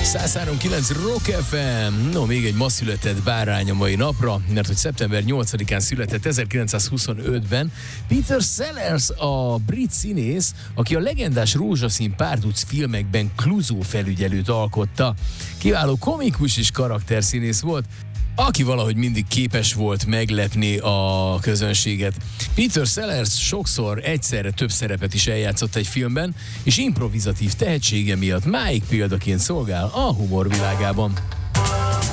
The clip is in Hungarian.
103.9 Rock FM. No, még egy ma született bárány a mai napra, mert hogy szeptember 8-án született 1925-ben Peter Sellers, a brit színész, aki a legendás rózsaszín párduc filmekben Clouseau felügyelőt alkotta. Kiváló komikus és karakterszínész volt, aki valahogy mindig képes volt meglepni a közönséget. Peter Sellers sokszor egyszerre több szerepet is eljátszott egy filmben, és improvizatív tehetsége miatt máig példaként szolgál a humor világában.